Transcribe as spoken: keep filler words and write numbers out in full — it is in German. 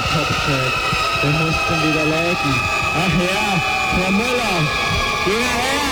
Top-Track. Wir mussten wieder läuten. Ach ja, Frau Müller, geh mal her!